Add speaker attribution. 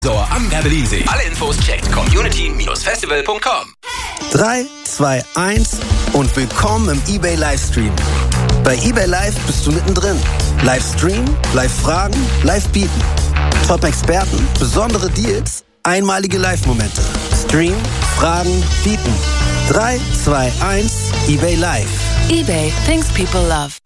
Speaker 1: Sauer am Hermelinsee. Alle Infos checkt community-festival.com.
Speaker 2: 3, 2, 1 und willkommen im eBay Livestream. Bei eBay Live bist du mittendrin. Livestream, Live-Fragen, Live-Bieten. Top-Experten, besondere Deals, einmalige Live-Momente. Stream, Fragen, Bieten. 3, 2, 1, eBay Live.
Speaker 3: eBay, things people love.